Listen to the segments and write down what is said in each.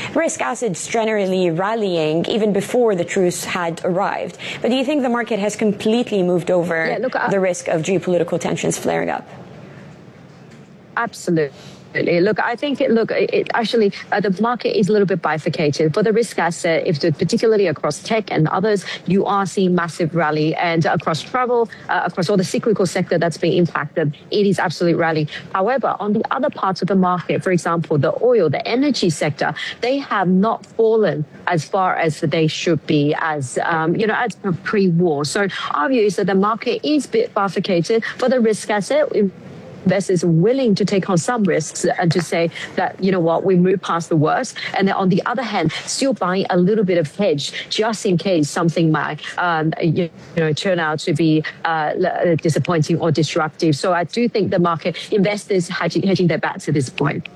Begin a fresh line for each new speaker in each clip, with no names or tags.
risk assets generally rallying even before the truce had arrived. But do you think the market has completely moved over the risk of geopolitical tensions flaring up?
Absolutely. Look, I think actually the market is a little bit bifurcated. For the risk asset, particularly across tech and others, you are seeing massive rally, and across travel, across all the cyclical sector that's been impacted, it is absolute rally. However, on the other parts of the market, for example, the oil, the energy sector, they have not fallen as far as they should be as pre-war. So our view is that the market is a bit bifurcated. For the risk asset, investors willing to take on some risks and to say that, you know what, we move past the worst. And then on the other hand, still buying a little bit of hedge just in case something might, turn out to be disappointing or disruptive. So I do think the market investors hedging their bets at this point.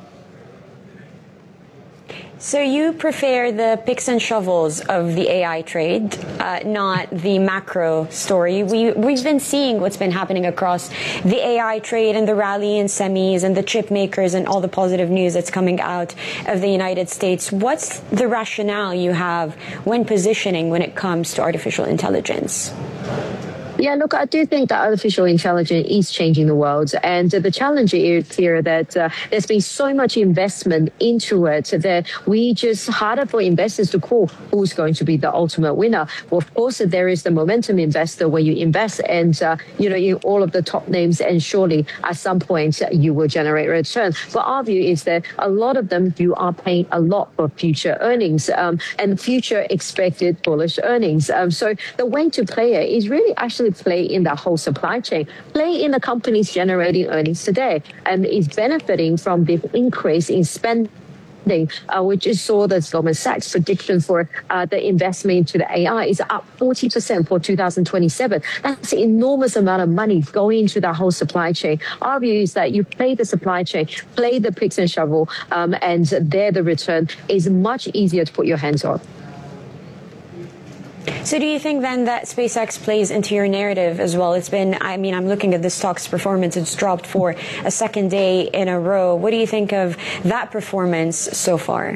So you prefer the picks and shovels of the AI trade, not the macro story. We've been seeing what's been happening across the AI trade and the rally in semis and the chip makers and all the positive news that's coming out of the United States. What's the rationale you have when positioning when it comes to artificial intelligence?
Yeah, look, I do think that artificial intelligence is changing the world. And the challenge is here that there's been so much investment into it that we just harder for investors to call who's going to be the ultimate winner. Well, of course, there is the momentum investor where you invest and, in all of the top names, and surely at some point you will generate return. But our view is that a lot of them, you are paying a lot for future earnings and future expected bullish earnings. So the way to play it is really actually play in the whole supply chain, play in the companies generating earnings today, and is benefiting from the increase in spending. We just saw the Goldman Sachs prediction for the investment into the AI is up 40% for 2027. That's an enormous amount of money going into that whole supply chain. Our view is that you play the supply chain, play the picks and shovel, and there the return is much easier to put your hands on.
So do you think then that SpaceX plays into your narrative as well? I'm looking at the stock's performance. It's dropped for a second day in a row. What do you think of that performance so far?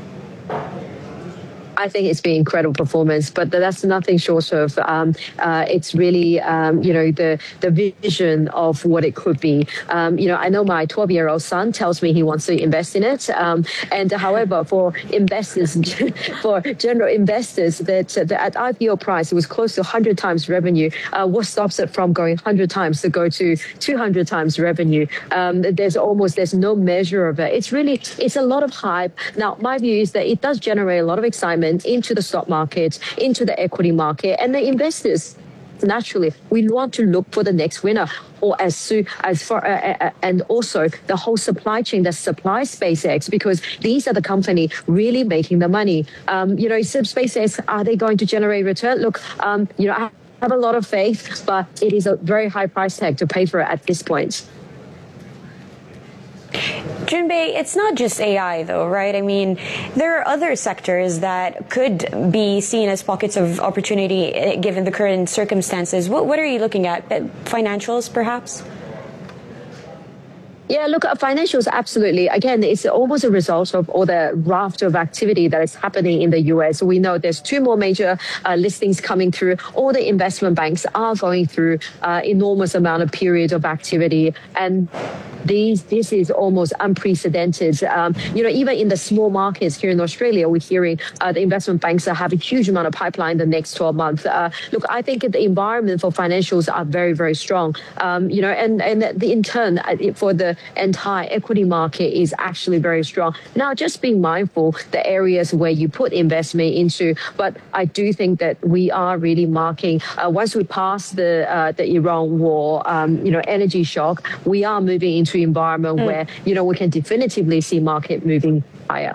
I think it's been incredible performance, but that's nothing short of, it's really, the vision of what it could be. I know my 12-year-old son tells me he wants to invest in it. And however, for investors, for general investors, that at IPO price, it was close to 100 times revenue. What stops it from going 100 times to go to 200 times revenue? There's no measure of it. It's a lot of hype. Now, my view is that it does generate a lot of excitement into the stock market, into the equity market, and the investors. Naturally, we want to look for the next winner, or and also the whole supply chain that supplies SpaceX, because these are the company really making the money. SpaceX, are they going to generate return? Look, I have a lot of faith, but it is a very high price tag to pay for it at this point.
Junbei, it's not just AI though, right? I mean, there are other sectors that could be seen as pockets of opportunity given the current circumstances. What are you looking at? Financials, perhaps?
Yeah, look, financials, absolutely. Again, it's almost a result of all the raft of activity that is happening in the US. We know there's 2 more major listings coming through. All the investment banks are going through enormous amount of period of activity. And this is almost unprecedented. Even in the small markets here in Australia, we're hearing the investment banks have a huge amount of pipeline the next 12 months. Look, I think the environment for financials are very, very strong. And in turn, for the entire equity market is actually very strong. Now, just being mindful the areas where you put investment into, but I do think that we are really marking, once we pass the Iran war, energy shock, we are moving into environment where, we can definitively see market moving higher.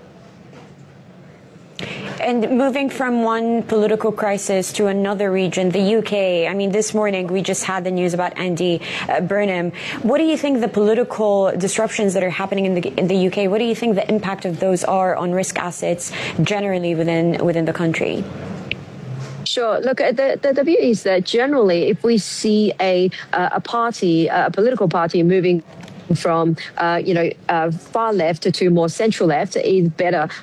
And moving from one political crisis to another region, the UK, this morning we just had the news about Andy Burnham. What do you think the political disruptions that are happening in the UK, what do you think the impact of those are on risk assets generally within the country?
Sure. Look, the view is that generally, if we see a political party moving from far left to more central left is better